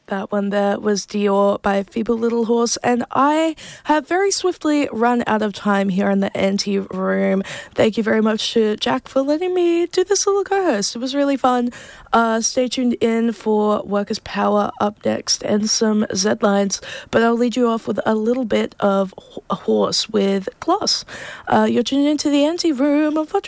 That one there was Dior by Feeble Little Horse, and I have very swiftly run out of time here in the Anti Room. Thank you very much to Jack for letting me do this little co-host. It was really fun. Stay tuned in for Workers' Power up next and some Z-Lines, but I'll lead you off with a little bit of a horse with Kloss. You're tuned into the Anti Room on Fudge